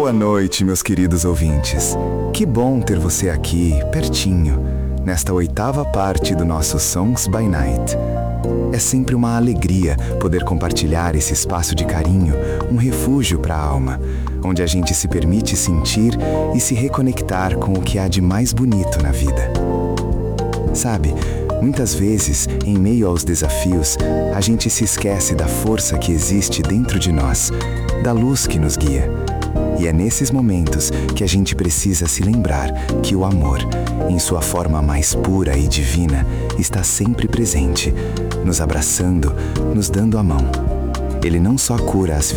Boa noite, meus queridos ouvintes. Que bom ter você aqui, pertinho, nesta 8ª parte do nosso Songs by Night. É sempre uma alegria poder compartilhar esse espaço de carinho, um refúgio para a alma, onde a gente se permite sentir e se reconectar com o que há de mais bonito na vida. Sabe, muitas vezes, em meio aos desafios, a gente se esquece da força que existe dentro de nós, da luz que nos guia. E é nesses momentos que a gente precisa se lembrar que o amor, em sua forma mais pura e divina, está sempre presente, nos abraçando, nos dando a mão. Ele não só cura as